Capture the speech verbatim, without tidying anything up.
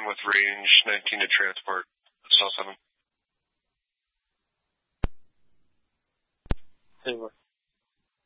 with range nineteen to transport. Cell seven. Anywhere.